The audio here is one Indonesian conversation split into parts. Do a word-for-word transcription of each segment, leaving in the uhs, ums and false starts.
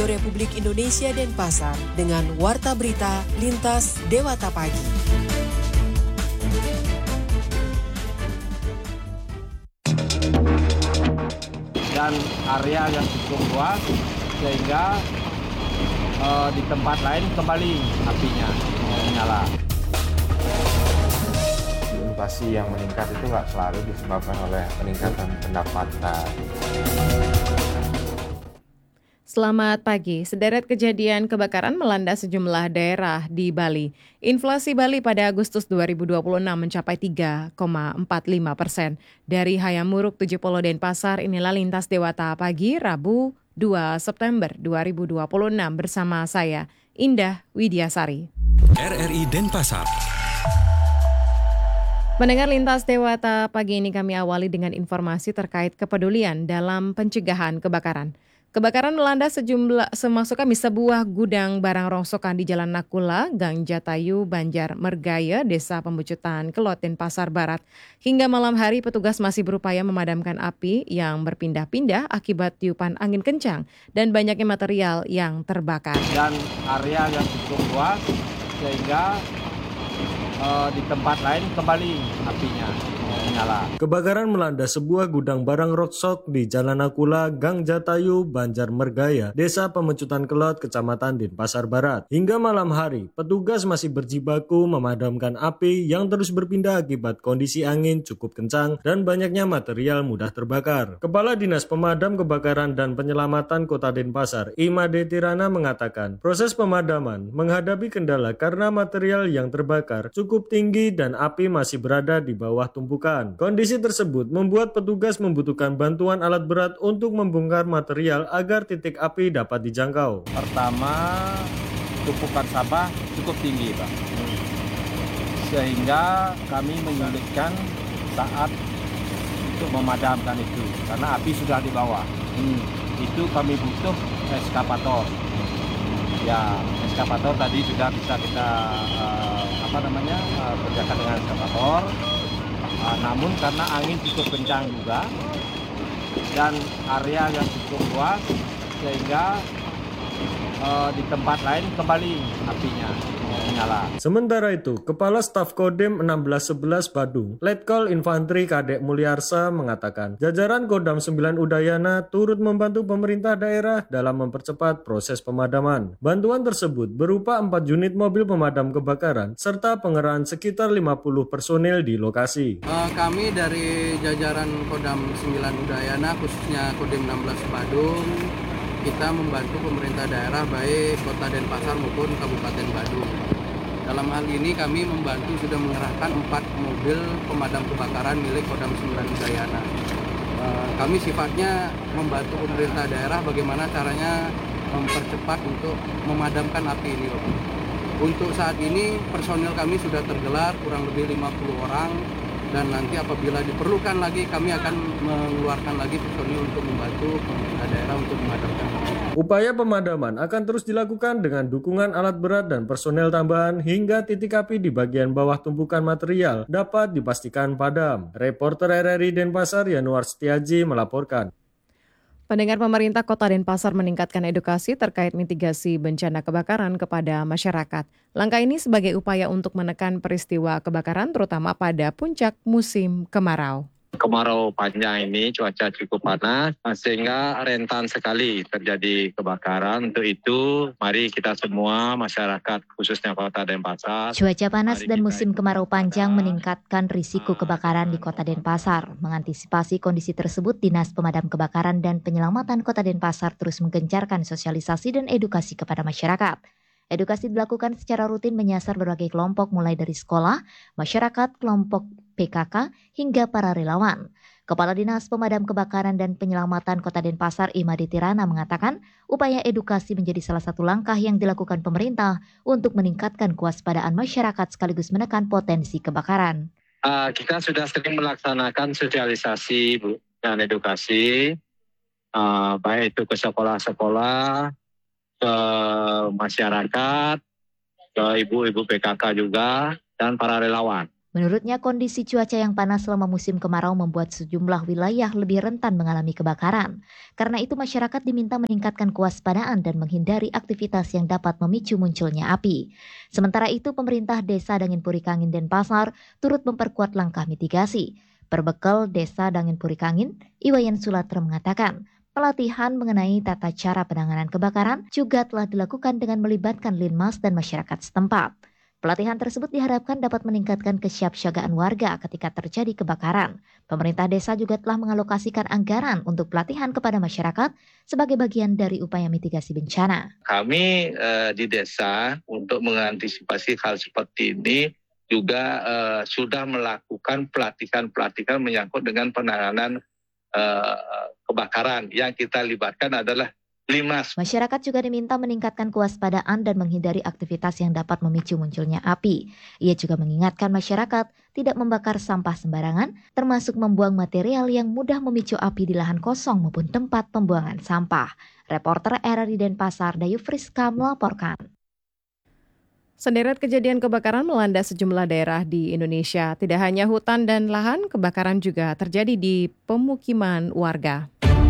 Radio Republik Indonesia Denpasar dengan Warta Berita Lintas Dewata Pagi. Dan area yang cukup luas sehingga uh, di tempat lain kembali apinya menyala. Inflasi yang meningkat itu nggak selalu disebabkan oleh peningkatan pendapatan. Selamat pagi. Sederet kejadian kebakaran melanda sejumlah daerah di Bali. Inflasi Bali pada Agustus dua ribu dua puluh enam mencapai tiga koma empat lima persen. Dari Hayamuruk tujuh Polo Denpasar, inilah Lintas Dewata Pagi, Rabu dua September dua ribu dua puluh enam bersama saya, Indah Widiasari. R R I Denpasar. Mendengar Lintas Dewata Pagi ini kami awali dengan informasi terkait kepedulian dalam pencegahan kebakaran. Kebakaran melanda sejumlah semasuk kami sebuah gudang barang rongsokan di Jalan Nakula, Gang Jatayu, Banjar Mergaya, Desa Pembucutan, Kelot, Denpasar Barat. Hingga malam hari petugas masih berupaya memadamkan api yang berpindah-pindah akibat tiupan angin kencang dan banyaknya material yang terbakar. Dan area yang cukup luas sehingga uh, di tempat lain kembali apinya menyala. Kebakaran melanda sebuah gudang barang rongsok di Jalan Nakula, Gang Jatayu, Banjar Mergaya, Desa Pemecutan Kelot, Kecamatan Denpasar Barat. Hingga malam hari, petugas masih berjibaku memadamkan api yang terus berpindah akibat kondisi angin cukup kencang dan banyaknya material mudah terbakar. Kepala Dinas Pemadam Kebakaran dan Penyelamatan Kota Denpasar, Imade Tirana mengatakan, proses pemadaman menghadapi kendala karena material yang terbakar cukup tinggi dan api masih berada di bawah tumpukan. Kondisi tersebut membuat petugas membutuhkan bantuan alat berat untuk membongkar material agar titik api dapat dijangkau. Pertama, tumpukan sampah cukup tinggi, Pak. Sehingga kami menyulitkan saat untuk memadamkan itu karena api sudah di bawah. Hmm. Itu kami butuh eskavator. Ya, eskavator tadi sudah bisa kita uh, apa namanya? Uh, kerjakan dengan eskavator. Uh, namun karena angin cukup kencang juga dan area yang cukup luas sehingga uh, di tempat lain kembali apinya menyala. Sementara itu, Kepala Staf Kodim enam belas sebelas Badung, Letkol Infantri Kadek Mulyarsa mengatakan, jajaran Kodam sembilan Udayana turut membantu pemerintah daerah dalam mempercepat proses pemadaman. Bantuan tersebut berupa empat unit mobil pemadam kebakaran serta pengerahan sekitar lima puluh personil di lokasi. Uh, kami dari jajaran Kodam sembilan Udayana, khususnya Kodim enam belas Badung, kita membantu pemerintah daerah baik Kota Denpasar maupun Kabupaten Badung. Dalam hal ini kami membantu sudah mengerahkan empat mobil pemadam kebakaran milik Kodam sembilan Udayana. Kami sifatnya membantu pemerintah daerah bagaimana caranya mempercepat untuk memadamkan api ini. Untuk saat ini personil kami sudah tergelar kurang lebih lima puluh orang. Dan nanti apabila diperlukan lagi kami akan mengeluarkan lagi personil untuk membantu pemerintah daerah untuk memadamkan. Upaya pemadaman akan terus dilakukan dengan dukungan alat berat dan personel tambahan hingga titik api di bagian bawah tumpukan material dapat dipastikan padam. Reporter R R I Denpasar Yanuar Setiaji melaporkan. Pendengar, pemerintah Kota Denpasar meningkatkan edukasi terkait mitigasi bencana kebakaran kepada masyarakat. Langkah ini sebagai upaya untuk menekan peristiwa kebakaran terutama pada puncak musim kemarau. Kemarau panjang ini cuaca cukup panas sehingga rentan sekali terjadi kebakaran. Untuk itu mari kita semua masyarakat khususnya Kota Denpasar. Cuaca panas dan musim kemarau panjang meningkatkan risiko kebakaran di Kota Denpasar. Mengantisipasi kondisi tersebut, Dinas Pemadam Kebakaran dan Penyelamatan Kota Denpasar terus menggencarkan sosialisasi dan edukasi kepada masyarakat. Edukasi dilakukan secara rutin menyasar berbagai kelompok mulai dari sekolah, masyarakat, kelompok P K K, hingga para relawan. Kepala Dinas Pemadam Kebakaran dan Penyelamatan Kota Denpasar Imade Tirana mengatakan upaya edukasi menjadi salah satu langkah yang dilakukan pemerintah untuk meningkatkan kewaspadaan masyarakat sekaligus menekan potensi kebakaran. Uh, kita sudah sering melaksanakan sosialisasi Bu, dan edukasi, uh, baik itu ke sekolah-sekolah, ke masyarakat, ke ibu-ibu P K K juga, dan para relawan. Menurutnya, kondisi cuaca yang panas selama musim kemarau membuat sejumlah wilayah lebih rentan mengalami kebakaran. Karena itu, masyarakat diminta meningkatkan kewaspadaan dan menghindari aktivitas yang dapat memicu munculnya api. Sementara itu, pemerintah Desa Dangin Puri Kangin Denpasar turut memperkuat langkah mitigasi. Perbekal Desa Dangin Puri Kangin, Iwayan Sulatra mengatakan, pelatihan mengenai tata cara penanganan kebakaran juga telah dilakukan dengan melibatkan Linmas dan masyarakat setempat. Pelatihan tersebut diharapkan dapat meningkatkan kesiapsiagaan warga ketika terjadi kebakaran. Pemerintah desa juga telah mengalokasikan anggaran untuk pelatihan kepada masyarakat sebagai bagian dari upaya mitigasi bencana. Kami eh, di desa untuk mengantisipasi hal seperti ini juga eh, sudah melakukan pelatihan-pelatihan menyangkut dengan penanganan eh, kebakaran. Yang kita libatkan adalah Linmas. Masyarakat juga diminta meningkatkan kewaspadaan dan menghindari aktivitas yang dapat memicu munculnya api. Ia juga mengingatkan masyarakat tidak membakar sampah sembarangan, termasuk membuang material yang mudah memicu api di lahan kosong maupun tempat pembuangan sampah. Reporter R R I Denpasar, Dayu Friska melaporkan. Sederet kejadian kebakaran melanda sejumlah daerah di Indonesia. Tidak hanya hutan dan lahan, kebakaran juga terjadi di pemukiman warga.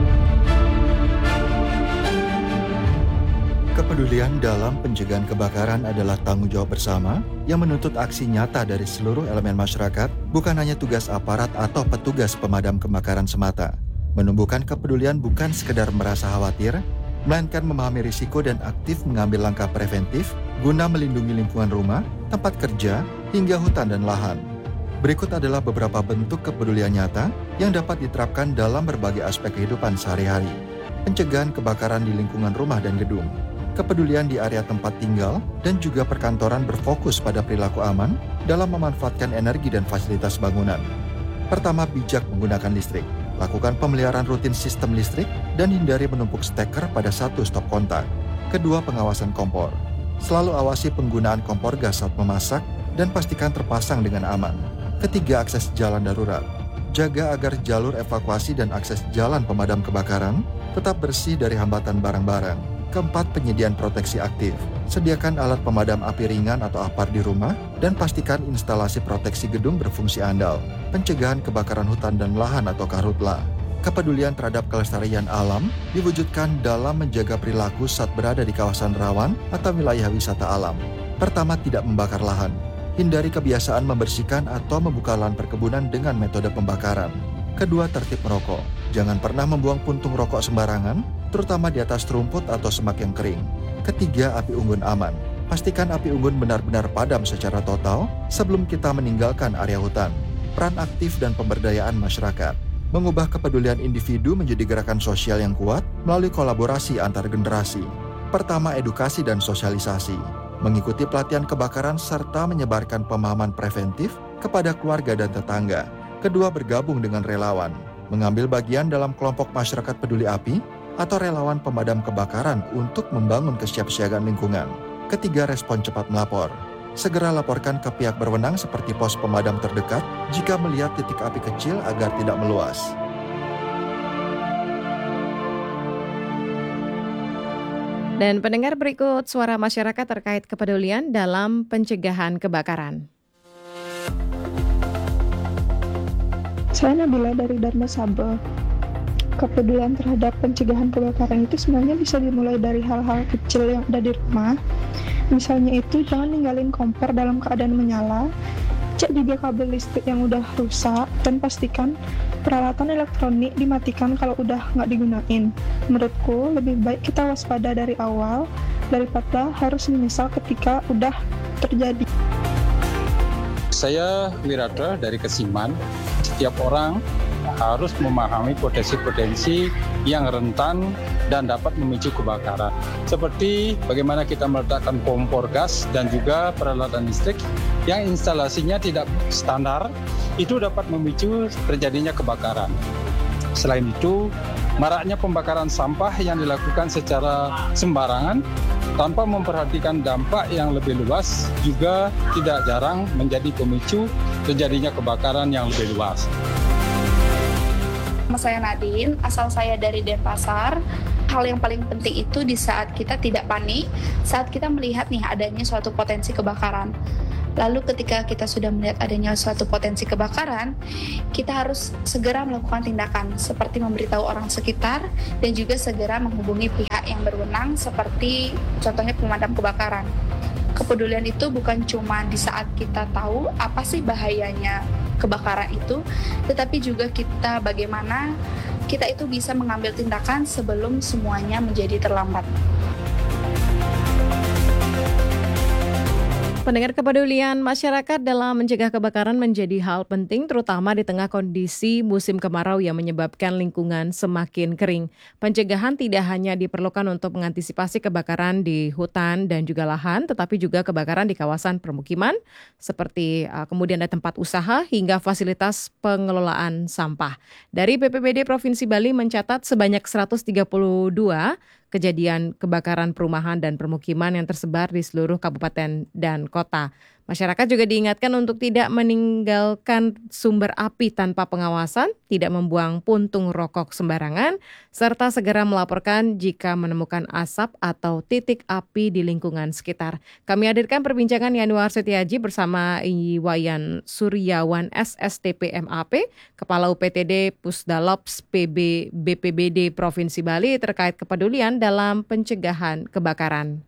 Kepedulian dalam pencegahan kebakaran adalah tanggung jawab bersama yang menuntut aksi nyata dari seluruh elemen masyarakat, bukan hanya tugas aparat atau petugas pemadam kebakaran semata. Menumbuhkan kepedulian bukan sekedar merasa khawatir, melainkan memahami risiko dan aktif mengambil langkah preventif guna melindungi lingkungan rumah, tempat kerja, hingga hutan dan lahan. Berikut adalah beberapa bentuk kepedulian nyata yang dapat diterapkan dalam berbagai aspek kehidupan sehari-hari. Pencegahan kebakaran di lingkungan rumah dan gedung. Kepedulian di area tempat tinggal dan juga perkantoran berfokus pada perilaku aman dalam memanfaatkan energi dan fasilitas bangunan. Pertama, bijak menggunakan listrik. Lakukan pemeliharaan rutin sistem listrik dan hindari menumpuk steker pada satu stop kontak. Kedua, pengawasan kompor. Selalu awasi penggunaan kompor gas saat memasak dan pastikan terpasang dengan aman. Ketiga, akses jalan darurat. Jaga agar jalur evakuasi dan akses jalan pemadam kebakaran tetap bersih dari hambatan barang-barang. Keempat, penyediaan proteksi aktif. Sediakan alat pemadam api ringan atau APAR di rumah dan pastikan instalasi proteksi gedung berfungsi andal. Pencegahan kebakaran hutan dan lahan atau karhutla. Kepedulian terhadap kelestarian alam diwujudkan dalam menjaga perilaku saat berada di kawasan rawan atau wilayah wisata alam. Pertama, tidak membakar lahan. Hindari kebiasaan membersihkan atau membuka lahan perkebunan dengan metode pembakaran. Kedua, tertib merokok. Jangan pernah membuang puntung rokok sembarangan, terutama di atas rumput atau semak yang kering. Ketiga, api unggun aman. Pastikan api unggun benar-benar padam secara total sebelum kita meninggalkan area hutan. Peran aktif dan pemberdayaan masyarakat. Mengubah kepedulian individu menjadi gerakan sosial yang kuat melalui kolaborasi antar generasi. Pertama, edukasi dan sosialisasi. Mengikuti pelatihan kebakaran serta menyebarkan pemahaman preventif kepada keluarga dan tetangga. Kedua, bergabung dengan relawan. Mengambil bagian dalam kelompok masyarakat peduli api atau relawan pemadam kebakaran untuk membangun kesiapsiagaan lingkungan. Ketiga, respon cepat melapor. Segera laporkan ke pihak berwenang seperti pos pemadam terdekat jika melihat titik api kecil agar tidak meluas. Dan pendengar, berikut suara masyarakat terkait kepedulian dalam pencegahan kebakaran. Saya Nabila dari Dharma Sabel. Kepedulian terhadap pencegahan kebakaran itu sebenarnya bisa dimulai dari hal-hal kecil yang ada di rumah. Misalnya itu jangan ninggalin kompor dalam keadaan menyala, cek juga kabel listrik yang udah rusak, dan pastikan peralatan elektronik dimatikan kalau udah nggak digunain. Menurutku lebih baik kita waspada dari awal daripada harus menyesal ketika udah terjadi. Saya Wiradra dari Kesiman. Setiap orang harus memahami potensi-potensi yang rentan dan dapat memicu kebakaran. Seperti bagaimana kita meletakkan kompor gas dan juga peralatan listrik yang instalasinya tidak standar, itu dapat memicu terjadinya kebakaran. Selain itu, maraknya pembakaran sampah yang dilakukan secara sembarangan tanpa memperhatikan dampak yang lebih luas juga tidak jarang menjadi pemicu terjadinya kebakaran yang lebih luas. Nama saya Nadine, asal saya dari Denpasar. Hal yang paling penting itu di saat kita tidak panik, saat kita melihat nih adanya suatu potensi kebakaran. Lalu ketika kita sudah melihat adanya suatu potensi kebakaran, kita harus segera melakukan tindakan seperti memberitahu orang sekitar dan juga segera menghubungi pihak yang berwenang seperti contohnya pemadam kebakaran. Kepedulian itu bukan cuma di saat kita tahu apa sih bahayanya kebakaran itu, tetapi juga kita bagaimana kita itu bisa mengambil tindakan sebelum semuanya menjadi terlambat. Pendengar, kepedulian masyarakat dalam mencegah kebakaran menjadi hal penting terutama di tengah kondisi musim kemarau yang menyebabkan lingkungan semakin kering. Pencegahan tidak hanya diperlukan untuk mengantisipasi kebakaran di hutan dan juga lahan, tetapi juga kebakaran di kawasan permukiman seperti uh, kemudian ada tempat usaha hingga fasilitas pengelolaan sampah. Dari B P B D Provinsi Bali mencatat sebanyak seratus tiga puluh dua kejadian kebakaran perumahan dan permukiman yang tersebar di seluruh kabupaten dan kota. Masyarakat juga diingatkan untuk tidak meninggalkan sumber api tanpa pengawasan, tidak membuang puntung rokok sembarangan, serta segera melaporkan jika menemukan asap atau titik api di lingkungan sekitar. Kami hadirkan perbincangan Yanuar Setiaji bersama Iwayan Suryawan S S T P M A P, Kepala U P T D Pusdalops P B B P B D Provinsi Bali terkait kepedulian dalam pencegahan kebakaran.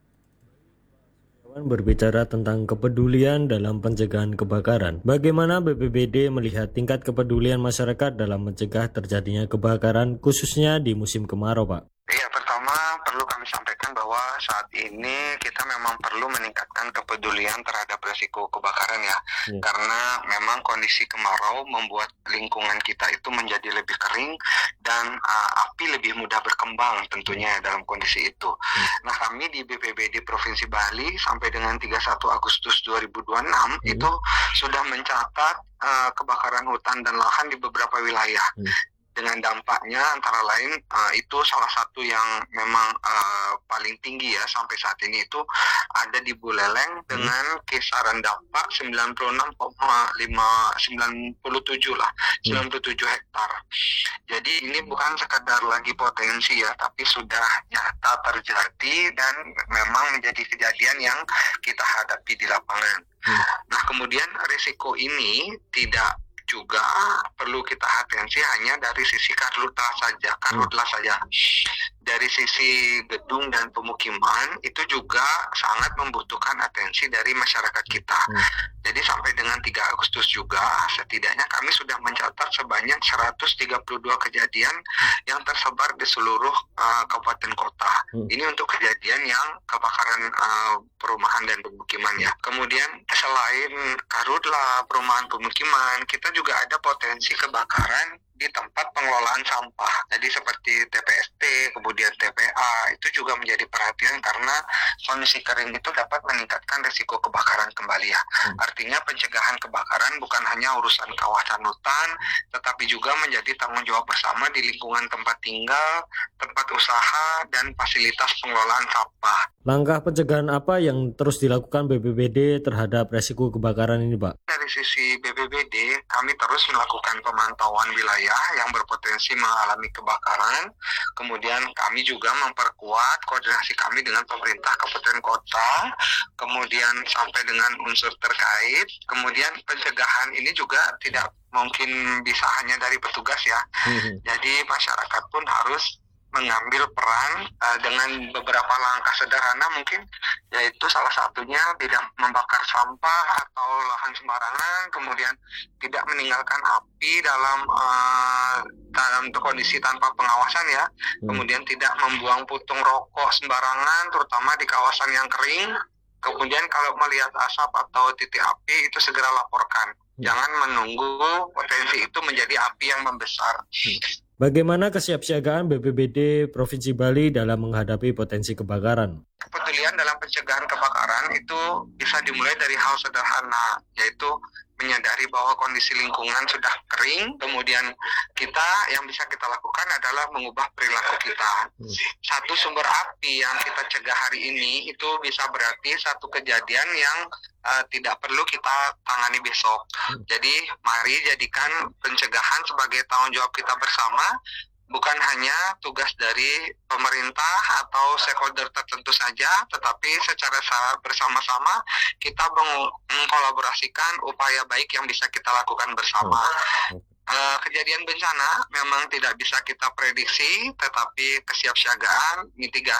Berbicara tentang kepedulian dalam pencegahan kebakaran, bagaimana B P B D melihat tingkat kepedulian masyarakat dalam mencegah terjadinya kebakaran khususnya di musim kemarau, Pak? Ya, pertama perlu kami sampaikan bahwa saat ini kita memang perlu meningkatkan kepedulian terhadap risiko kebakaran ya, ya. Karena memang kondisi kemarau membuat lingkungan kita itu menjadi lebih kering dan uh, api lebih mudah berkembang tentunya dalam kondisi itu. Ya. Nah, kami di B P B D Provinsi Bali sampai dengan tiga puluh satu Agustus dua ribu dua puluh enam ya. Itu sudah mencatat uh, kebakaran hutan dan lahan di beberapa wilayah. Ya. Dengan dampaknya antara lain uh, itu salah satu yang memang uh, paling tinggi ya sampai saat ini itu ada di Buleleng dengan kisaran dampak sembilan puluh enam koma lima sembilan tujuh lah, sembilan puluh tujuh hektar. Jadi ini bukan sekadar lagi potensi ya, tapi sudah nyata terjadi dan memang menjadi kejadian yang kita hadapi di lapangan. Hmm. Nah, kemudian risiko ini tidak juga perlu kita atensi hanya dari sisi karhutla saja, karhutla saja. Dari sisi gedung dan pemukiman itu juga sangat membutuhkan atensi dari masyarakat kita. Hmm. Jadi sampai dengan tiga Agustus juga setidaknya kami sudah mencatat sebanyak seratus tiga puluh dua kejadian yang tersebar di seluruh uh, kabupaten kota. Hmm. Ini untuk kejadian yang kebakaran uh, perumahan dan pemukiman ya. Kemudian selain karhutla, perumahan pemukiman, kita juga ada potensi kebakaran di tempat pengelolaan sampah. Jadi seperti T P S T, kemudian T P A, itu juga menjadi perhatian karena kondisi kering itu dapat meningkatkan risiko kebakaran kembali ya. Hmm. Artinya pencegahan kebakaran bukan hanya urusan kawasan hutan, tetapi juga menjadi tanggung jawab bersama di lingkungan tempat tinggal, tempat usaha, dan fasilitas pengelolaan sampah. Langkah pencegahan apa yang terus dilakukan B P B D terhadap risiko kebakaran ini, Pak? Dari sisi B P B D, kami terus melakukan pemantauan wilayah yang berpotensi mengalami kebakaran. Kemudian kami juga memperkuat koordinasi kami dengan pemerintah kabupaten kota, kemudian sampai dengan unsur terkait. Kemudian pencegahan ini juga tidak mungkin bisa hanya dari petugas ya. Mm-hmm. Jadi masyarakat pun harus mengambil peran uh, dengan beberapa langkah sederhana mungkin, yaitu salah satunya tidak membakar sampah atau lahan sembarangan, kemudian tidak meninggalkan api dalam uh, dalam kondisi tanpa pengawasan ya, hmm. kemudian tidak membuang puntung rokok sembarangan terutama di kawasan yang kering, kemudian kalau melihat asap atau titik api itu segera laporkan, hmm. jangan menunggu potensi itu menjadi api yang membesar. hmm. Bagaimana kesiapsiagaan B P B D Provinsi Bali dalam menghadapi potensi kebakaran? Kepedulian dalam pencegahan kebakaran itu bisa dimulai dari hal sederhana, yaitu menyadari bahwa kondisi lingkungan sudah kering, kemudian kita yang bisa kita lakukan adalah mengubah perilaku kita. Hmm. Satu sumber api yang kita cegah hari ini itu bisa berarti satu kejadian yang uh, tidak perlu kita tangani besok. Hmm. Jadi mari jadikan pencegahan sebagai tanggung jawab kita bersama, bukan hanya tugas dari pemerintah atau stakeholder tertentu saja, tetapi secara bersama-sama kita meng- mengkolaborasikan upaya baik yang bisa kita lakukan bersama. Uh, kejadian bencana memang tidak bisa kita prediksi, tetapi kesiapsiagaan, mitigasi